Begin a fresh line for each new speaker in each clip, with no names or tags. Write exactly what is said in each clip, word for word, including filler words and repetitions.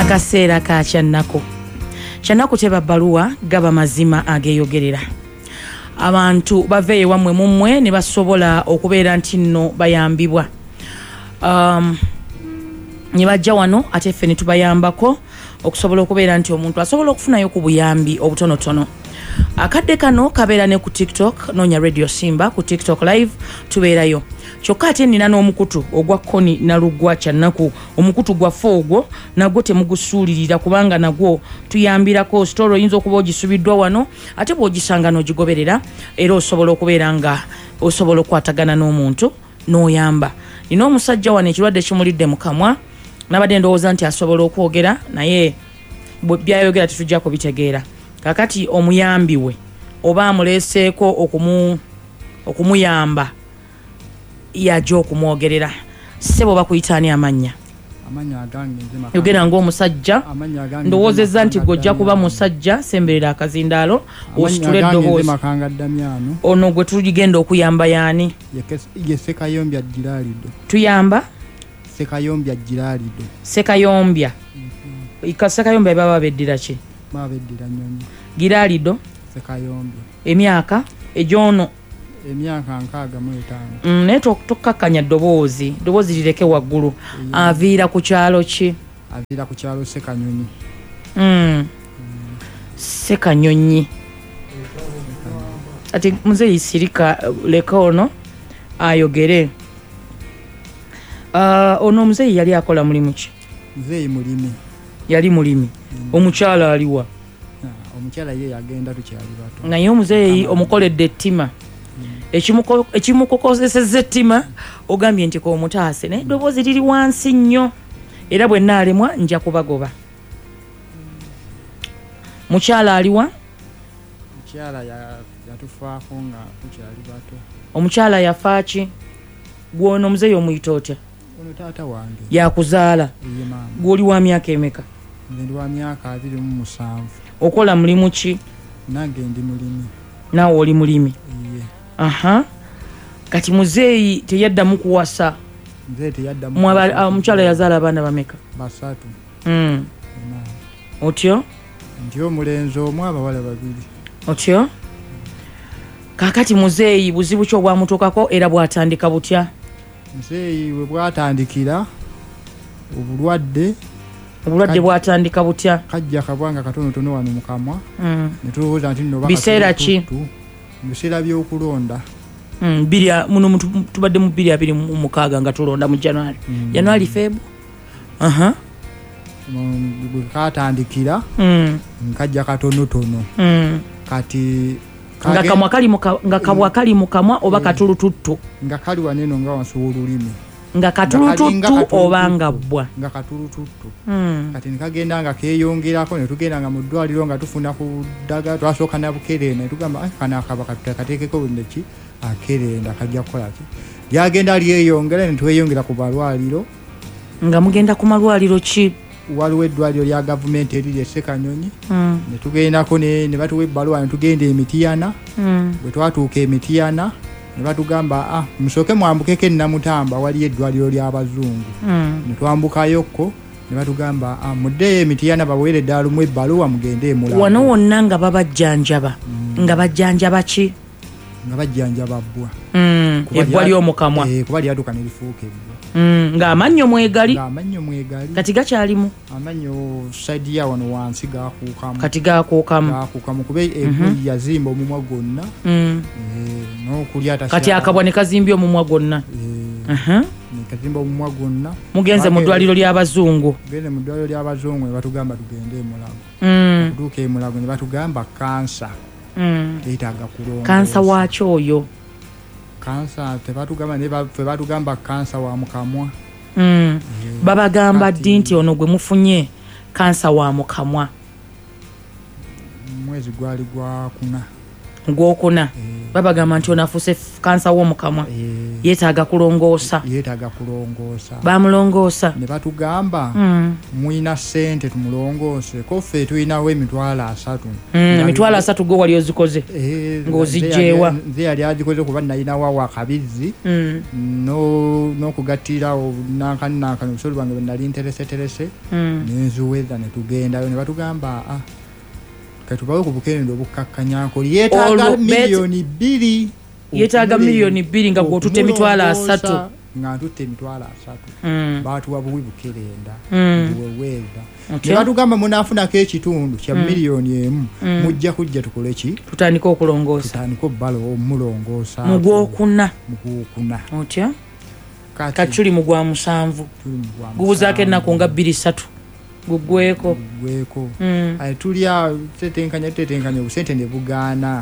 akaseera ka kyannako kyannako teba bbaluwa gaba mazima ageeyogerera abantu bave ewamwe mummwe ne basobola okubeera nti nno bayambibwa um, ne bajja wano ate ffe ne tubayambako okusobola okubeera nti omuntu asobola okufunayo ku buyambi obutonotono. Akadde kano kabeera ne ku TikTok, noonya Radio Simba ku TikTok live tubeerayo. Kyokka ate nina n'omukutu ogwa Koni Nalugwa Kyannako, omukutu gwa fogwo nagwo temugusuulirira kubanga nagwo tuyambirako story oyinza okuba ogisubiddwa wano ate bw'ogisanga n'ogigoberera era osobola okubeera nga osobola okwatagana n'omuntu n'oyamba. Nina omusajja wano ekirwadde kimulidde mu kamwa nabadde ndowooza nti asobola okwogera naye byayogera tetujja kubitegeera. Kakati omuyambi we oba amuleeseeko okumu okumuyamba yajja okumwogerera. Ssebo bakuyitaani amannya?
Amanya agange nzima.
Yogera ng'omusajja. Ndowoozezza nti gojja kuba musajja semberera akazindaalo ositule eddoboozi. Ono gwe tugenda okuyamba yaani?
Ye Sekayombya Giralido.
Tuyamba?
Sekayombya Giralido.
Sekayombya. Mm-hmm. Ika Sekayombya baba beddira ki?
Baba beddira Nyonyi.
Giralido.
Sekayombya.
Emyaka ejono
emyaka nkaaga mu etaano.
Mm, ne tokkakanya ddoboozi ddoboozi lireke waggulu. Yeah. Aviira ku kyalo ki?
Aviira ku kyalo Sekanyonyi.
Mm. Mm. Sekanyonyi. Ati muzeyi sirika leka ono ayogere. Uh, ono muzeyi yali akola mulimu ki?
Muzeyi mulimi.
Yali mulimi. Mm. Omukyala aliwa?
Yeah, omukyala ye yagenda tukyali bato.
Naye omuzeyi omukoledde ettima. Ekimuko ekimukokozesezza ettima ogambye nti ko mutaase naye eddoboozi liri wansi nnyo era bwe nnaalemwa nja kubagoba. Mukyala aliwa?
Mukyala yatufaako nga tukyali bato.
Omukyala yafa ki? Gwono muzeyi omuyita otya?
Ono taata wange.
Yakuzaala?
Ye maama.
Gw'oli wa myaka emeka?
Ndi wa myaka abiri mu musanvu.
Okola mulimu ki?
Nange ndi mulimi.
Naawe oli mulimi?
Ye.
Aha. Kati muzeyi teyaddamu kuwasa?
Muzeyi teyaddamu.
Mwaba omukyala yazaala abaana bameka?
Basatu.
Mm. Otyo?
Ndio mulenzi omu abawala babiri.
Otyo? Kakati muzeyi buzibu ki obwamutuukako era bwatandika butya?
Muzeyi we bwatandikira obulwadde.
Obulwadde bwatandika butya?
Kajja kabwanga katonotono wano mu kamwa.
Mm.
Ne tulowooza nti nno
biseera ki?
Biseera by'okulonda.
Mm, biria muno tubadde mu bbiri abiri mu mukaaga nga tulonda mu January. Mm. January Feb. Aha.
Bwe katandikira
mm.
nkajja katonotono.
Mm.
Kati
nga kamwa kali muka nga kabwa kali mu kamwa oba katulututtu.
Nga kali waneno nga wansi w'olulimi.
Nga katulututtu oba nga bbwa.
Nga katulututtu.
Mm.
Kati nikagenda nga keeyongerako ne tugenda nga mu ddwaliro nga tufuna ku ddaga twasooka na bukeerenda ne tugamba ah kana akaba kateekeko bunneki akeerenda kajja kukola ki. Lyagenda lyeyongera ne tweyongera ku balwaliro.
Nga mugenda ku malwaliro ki?
Waliwo eddwaliro lya gavumenti eriri e Sekanyonyi.
Mm.
Ne tugendako ne ne batuwa ebbaluwa ne tugenda Emitiyana.
Mm.
Bwe twatuuka Emitiyana ne batugamba ah musooke mwambukeko e Namutamba waliyo eddwaliro ly'abazungu.
Mm.
Ne twambukayokko ne batugamba ah muddeyo Emitiyana baweere eddala mu ebbaluwa mugende emulago.
Wano wonna nga babajjanjaba. Mm. Nga bajjanjaba ki?
Nga bajjanjaba bbwa.
Mm. Ebbwa ly'omukamwa.
Eh, kuba lyatuuka ne lifuuka ebbwa.
Mm. Nga amannyo mwegali.
Nga amannyo mwegali.
Kati gakyalimu?
Amannyo side ya wano wansi gaakuukamu.
Kati gaakuukamu.
Gaakuukamu kuba ebbwa mm-hmm. yazimba omumwa gwonna.
Mm.
Eh, n'okulya tasya.
Kati akabwa ne kazimbye omumwa gwonna.
Eh.
Aha.
Ne kazimba omumwa gwonna.
Mugenze mu ddwaliro ly'abazungu.
Gende mu ddwaliro ly'abazungu ne batugamba tugende emulago.
Mm.
Okutuuka emulago ne batugamba kansa.
Mm.
Yeetaaga kulonda.
Kansa waakyo oyo?
Kansa tebatugamba ne batugamba kansa wa mukamwa.
Mm. Yeah. Babagamba ddi nti ono gwe mufunye kansa wa mukamwa?
Mwezi gwali gwa kuna.
gwokuna babagamba nti onafuse kansa w'omukamwa yeetaaga kulongoosa
yeetaaga kulongoosa
bamulongoosa
ne batugamba mwina ssente tumulongoose ko ffe tulinawo emitwalo asatu
emitwalo asatu gwe wali ozikoze ng'ozigjeewa
nze yali agikoze kuba nalinawo akabizi n'okugattirawo nankani nankani obusolo bwange bwe nali ntereseterese nenzuweza ne tugendayo ne batugamba ah katubawe ku bukenendo obukkakkanyako yeetaaga miliyoni bbiri
yeetaaga miliyoni bbiri nga gw'otutte emitwalo asatu
nga ntutte emitwalo asatu baatuwa buwi bukerenda buweweeza ne batugamba munaafunako ekitundu kya miliyoni emu mujja kujja tukole ki
tutandika okulongoosa
tutandika obbala omulongoosa
mu gwokuna
mu gwokuna
otya kati tuli mu gwa musanvu gubuzaako ennaku nga bbiri ssatu gugweko
gweko ay tulya tetenkanya tetenkanya obusente ne bugaana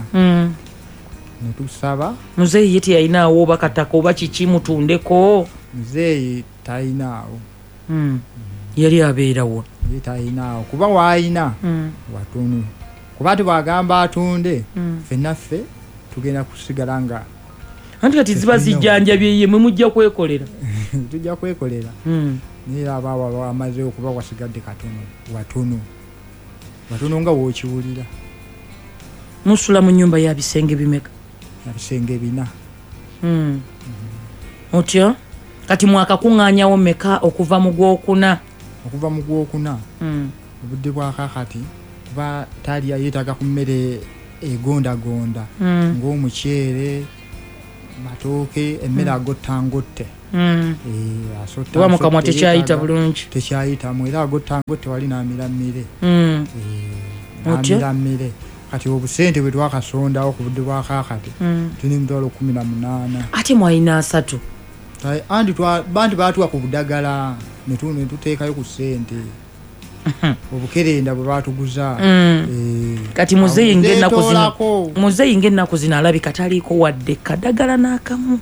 ne tusaba
muzeeyi yeti yayinaawo oba kataka oba kiki mutundeko
muzeeyi tayinaawo
yali abeerawo
ye tayinaawo kuba waayina watunu kuba tebagamba atunde ffennaffe tugenda kusigala nga
anti kati ziba zijjanjabye ye mwe mujja kwekolera
tujja kwekolera nira baba bamaze okuba wasigadde katono watunu watunu nga wokiwulira
musula mu nyumba ya bisenge bimeka
ya bisenge bina
mm. otyo kati mwaka kuŋŋaanyawo meka okuva mu gwokuna
okuva mu gwokuna
mm.
obudde bwakakati kuba taliya yeetaaga ku mmere egondagonda
mm.
ng'omuceere matooke emmere mm. agottangotte
Mm.
Eh asota
wa mukamwa tekyayita bulungi
tekyayita mwera agottango tewali namira mmere
mm.
eh namira mmere kati obusente bwe twakasondawo ku budde bwa kakati
mm.
tuni mutwalo kumi na munaana
ate mwayina asatu
andi twa bandi baatuwa ku budagala ne tune tuteekayo ku ssente obukerenda bwe baatuguza
mm. eh kati muzeeyi ng'ennaku zino muzeeyi ng'ennaku zino alabika taliiko wadde kadagala n'akamu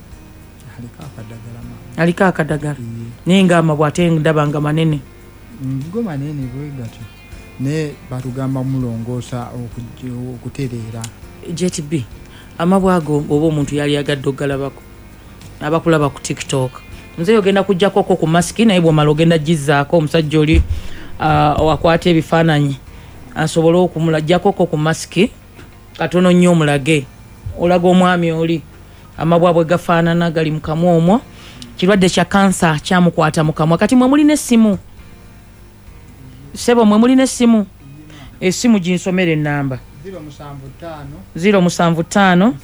aliko akadagala naye ng'ama bw'ate ndaba nga manene
go manene bwe gatyo ne batugamba mulongoosa okutereera
J T B amabwago oba omuntu yali agadde ogalabako abakulaba ku TikTok nze yogenda kujjako ko ku masiki naye bw'omala ogenda gizzaako omusajja oli owakwata ebifaananyi asobole okumulajjako ko ku masiki katono nnyo omulage olaga omwami oli amabwabwe gafaanana gali mu kamwa omwo kirwadde kya kansa kyamukwata mu kamwa kati mwe mulina essimu sebo mwe mulina essimu essimu ginsomera ennamba zero musanvu ttaano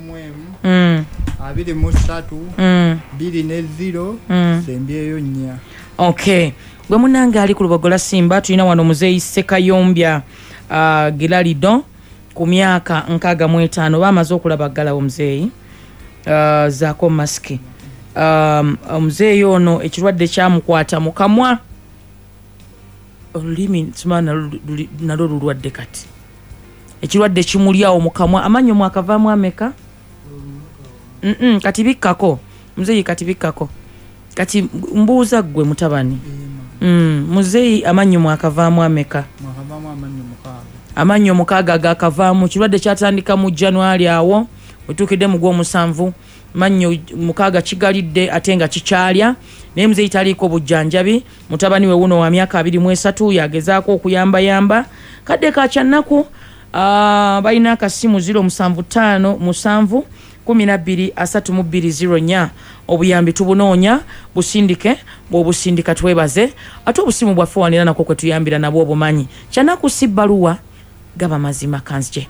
abiri mu ssatu bbiri ne zero sembyeyo nnya
okay gwe munange ali ku lubogola Simba tulina wano muzeeyi Sekayombya uh, Gilalidon ku myaka nkaaga mu etaano baamaze okulabagalawo muzeeyi uh, zaako masiki um, omuzeeyi ono ekirwadde kyamukwata mu kamwa olulimi simana nalwo lulwadde kati ekirwadde kimulyawo mu kamwa amannyo mwakavaamu ameka mm -mm, kati bikkako muzeeyi kati bikkako kati mbuuza gwe mutabani mm, muzeeyi amannyo mwakavaamu ameka amannyo mukaaga gakavaamu kirwadde kyatandika mu January awo otuukidde mu gw'omusanvu mannyo mukaaga kigalidde ate nga kikyalya naye muzeeyi taliiko bujjanjabi mutabani we wuno wa myaka abiri mu esatu yagezaako okuyambayamba kadde kakyannaku uh, balina akasimu zero musanvu ttaano musanvu kumi na bbiri asatu mu bbiri zero nnya obuyambi tubunoonya busindike bw'obusindika twebaze ate obusimu bwaffe wanira nako kwe tuyambira nabwo obumanyi kyannaku si bbaluwa gaba mazima kanzije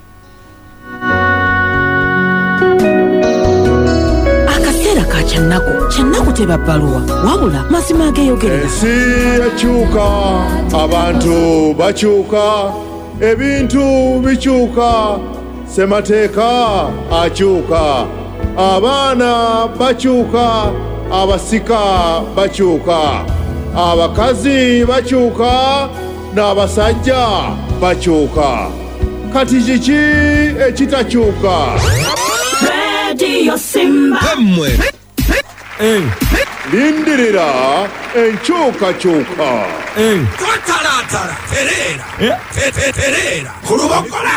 akaseera ka kyannaku kyannaku teba bbaluwa wabula mazima ageeyogerera
ensi ekyuka abantu bakyuka ebintu bikyuka semateeka akyuka abaana bakyuka abasika bakyuka abakazi bakyuka n'abasajja bakyuka kati kiki ekitakyuka
Radio Simba
Hey,
lindirira enkyukakyuka.
Twatalatala terera terera kulubokola.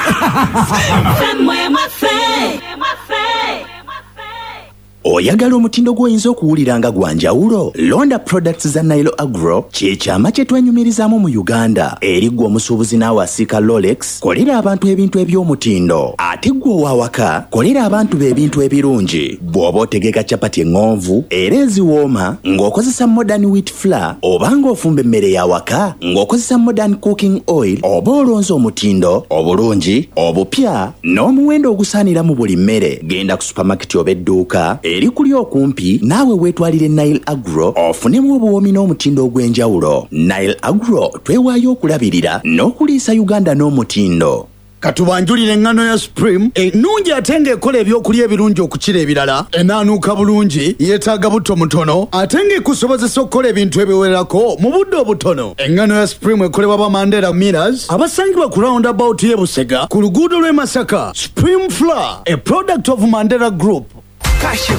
Oyagala omutindo gw'oyinza okuwulira nga gwa njawulo? Londa products za Nile Agro kyekyama kye twenyumirizaamu mu Uganda. Eri ggwe omusuubuzi n'awasiika Rolex, kolera abantu ebintu eby'omutindo. Ate ggwe owawaka, kolera abantu b'ebintu ebirungi. Bw'oba otegeka capati eŋŋonvu era eziwooma ng'okozesa modern wheat flour, oba ng'ofumba emmere y'awaka ng'okozesa modern cooking oil, oba olonze omutindo obulungi obupya n'omuwendo ogusaanira mu buli mmere, genda ku supermarket oba edduuka eri kuli okumpi naawe weetwalire Nile Agro ofunemu obuwoomi n'omutindo ogw'enjawulo. Nile Agro twewaayo okulabirira n'okuliisa Uganda n'omutindo.
Katubanjulire engano ya Supreme ennungi ate ng'ekola ebyokulya ebirungi okukira ebirala, enaanuuka bulungi, yeetaaga butto mutono ate ng'ekusobozesa okukola ebintu ebiwererako mu budde obutono. Engano ya Supreme ekolebwa ba Mandela Millers abasangibwa ku roundabout y'e Busega ku luguudo lw'e Masaka. Supreme Flour, a product of Mandela Group.